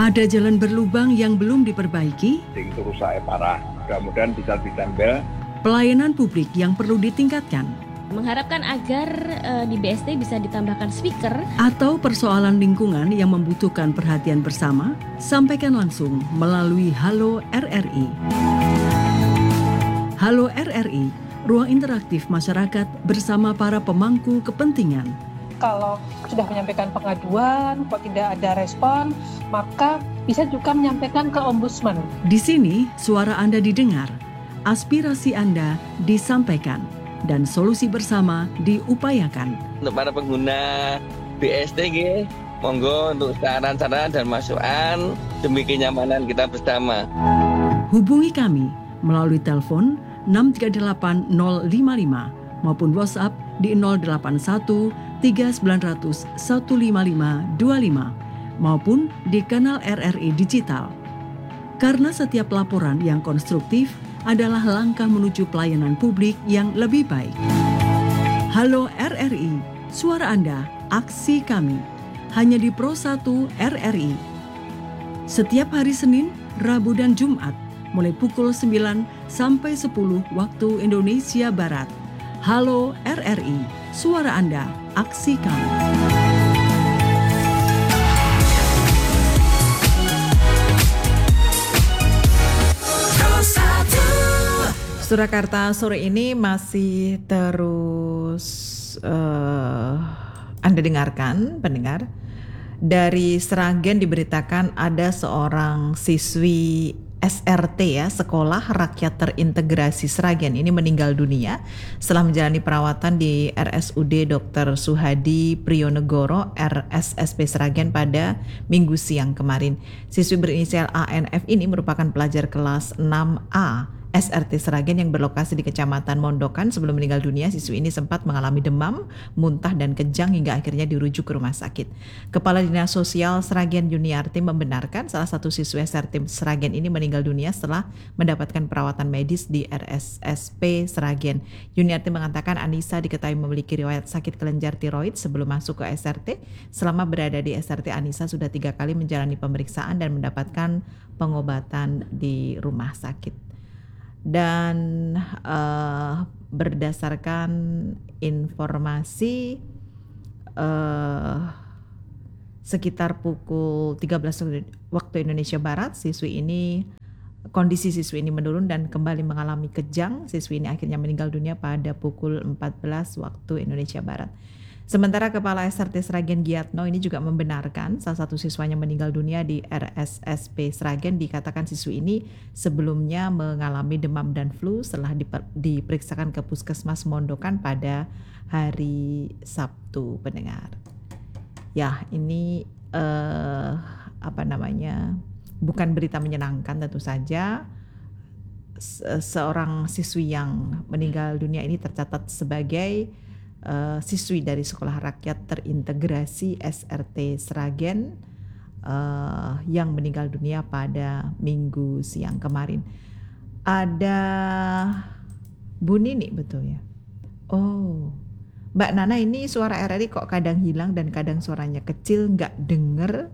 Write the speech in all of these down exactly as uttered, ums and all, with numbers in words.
Ada jalan berlubang yang belum diperbaiki, sing rusak parah. Mudah-mudahan bisa ditambal. Pelayanan publik yang perlu ditingkatkan, mengharapkan agar uh, di B S D bisa ditambahkan speaker, atau persoalan lingkungan yang membutuhkan perhatian bersama, sampaikan langsung melalui Halo R R I. Halo R R I, ruang interaktif masyarakat bersama para pemangku kepentingan. Kalau sudah menyampaikan pengaduan, kok tidak ada respon, maka bisa juga menyampaikan ke Ombudsman. Di sini, suara Anda didengar, aspirasi Anda disampaikan, dan solusi bersama diupayakan. Untuk para pengguna B S D, monggo untuk saran-saran dan masukan demi kenyamanan kita bersama. Hubungi kami melalui telepon enam tiga delapan nol lima lima maupun WhatsApp di nol delapan satu tiga sembilan nol nol satu lima lima dua lima maupun di kanal R R I Digital. Karena setiap laporan yang konstruktif adalah langkah menuju pelayanan publik yang lebih baik. Halo R R I, suara Anda, aksi kami. Hanya di Pro satu R R I. Setiap hari Senin, Rabu dan Jumat, mulai pukul sembilan sampai sepuluh waktu Indonesia Barat. Halo R R I, suara Anda, aksi kami. Surakarta sore ini masih terus uh, Anda dengarkan, pendengar. Dari Sragen diberitakan ada seorang siswi S R T ya, Sekolah Rakyat Terintegrasi Sragen ini meninggal dunia setelah menjalani perawatan di R S U D Dokter Suhadi Priyonegoro R S S P Sragen pada Minggu siang kemarin. Siswi berinisial A N F ini merupakan pelajar kelas enam A S R T Sragen yang berlokasi di Kecamatan Mondokan. Sebelum meninggal dunia, siswi ini sempat mengalami demam, muntah dan kejang hingga akhirnya dirujuk ke rumah sakit. Kepala Dinas Sosial Sragen Yuniarti membenarkan salah satu siswi S R T Sragen ini meninggal dunia setelah mendapatkan perawatan medis di R S S P Sragen. Yuniarti mengatakan Anissa diketahui memiliki riwayat sakit kelenjar tiroid sebelum masuk ke S R T. Selama berada di S R T, Anissa sudah tiga kali menjalani pemeriksaan dan mendapatkan pengobatan di rumah sakit. Dan uh, berdasarkan informasi uh, sekitar pukul tiga belas waktu Indonesia Barat, siswi ini kondisi siswi ini menurun dan kembali mengalami kejang. Siswi ini akhirnya meninggal dunia pada pukul empat belas waktu Indonesia Barat. Sementara Kepala S R T Sragen Giatno ini juga membenarkan salah satu siswanya meninggal dunia di R S S P Sragen. Dikatakan siswi ini sebelumnya mengalami demam dan flu setelah diper, diperiksakan ke Puskesmas Mondokan pada hari Sabtu, pendengar. Ya, ini eh, apa namanya? Bukan berita menyenangkan tentu saja. Se- seorang siswi yang meninggal dunia ini tercatat sebagai Uh, siswi dari Sekolah Rakyat Terintegrasi S R T Sragen uh, yang meninggal dunia pada Minggu siang kemarin. Ada Bu Nini, betul ya? Oh, Mbak Nana, ini suara R R I kok kadang hilang dan kadang suaranya kecil, nggak denger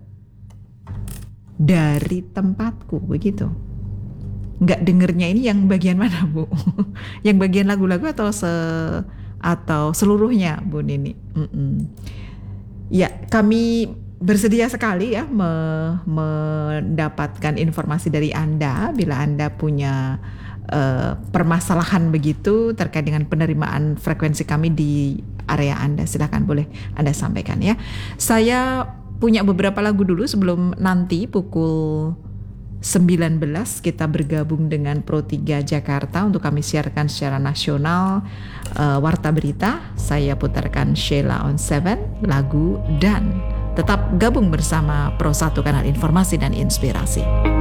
dari tempatku, begitu. Nggak dengernya ini yang bagian mana, Bu? Yang bagian lagu-lagu atau se atau seluruhnya, Bu Nini? Mm-mm. Ya, kami bersedia sekali ya me- mendapatkan informasi dari Anda bila Anda punya uh, permasalahan begitu terkait dengan penerimaan frekuensi kami di area Anda. Silakan, boleh Anda sampaikan ya. Saya punya beberapa lagu dulu sebelum nanti pukul sembilan belas kita bergabung dengan Pro tiga Jakarta untuk kami siarkan secara nasional uh, Warta Berita. Saya putarkan Sheila on Seven lagu dan tetap gabung bersama Pro satu Kanal Informasi dan Inspirasi.